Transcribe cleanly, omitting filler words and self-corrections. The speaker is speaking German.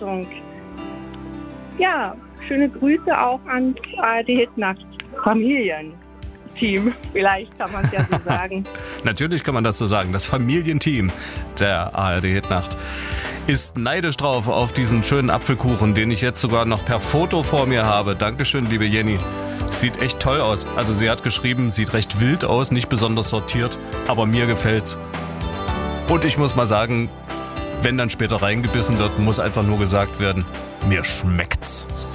Und ja, schöne Grüße auch an ARD Hitnacht Familienteam. Vielleicht kann man es ja so sagen. Natürlich kann man das so sagen. Das Familienteam der ARD Hitnacht ist neidisch drauf auf diesen schönen Apfelkuchen, den ich jetzt sogar noch per Foto vor mir habe. Dankeschön, liebe Jenny. Sieht echt toll aus. Also sie hat geschrieben, sieht recht wild aus, nicht besonders sortiert, aber mir gefällt's. Und ich muss mal sagen, wenn dann später reingebissen wird, muss einfach nur gesagt werden, mir schmeckt's.